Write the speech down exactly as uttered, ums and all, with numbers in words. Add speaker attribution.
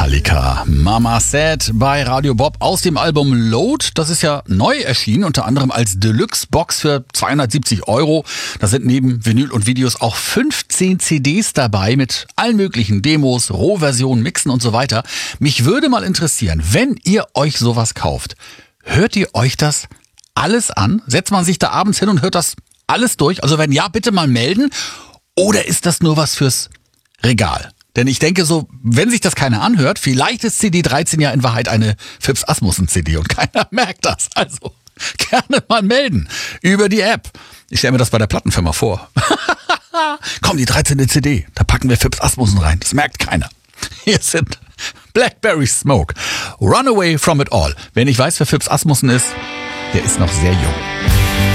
Speaker 1: Metallica, Mama Said bei Radio Bob aus dem Album Load. Das ist ja neu erschienen, unter anderem als Deluxe-Box für zweihundertsiebzig Euro. Da sind neben Vinyl und Videos auch fünfzehn C Ds dabei mit allen möglichen Demos, Rohversionen, Mixen und so weiter. Mich würde mal interessieren, wenn ihr euch sowas kauft, hört ihr euch das alles an? Setzt man sich da abends hin und hört das alles durch? Also wenn ja, bitte mal melden. Oder ist das nur was fürs Regal? Denn ich denke so, wenn sich das keiner anhört, vielleicht ist C D dreizehn ja in Wahrheit eine Phipps Asmussen C D und keiner merkt das. Also gerne mal melden über die App. Ich stelle mir das bei der Plattenfirma vor. Komm, die dreizehnte C D, da packen wir Phipps Asmussen rein. Das merkt keiner. Hier sind Blackberry Smoke. Run away from it all. Wer nicht weiß, wer Phipps Asmussen ist, der ist noch sehr jung.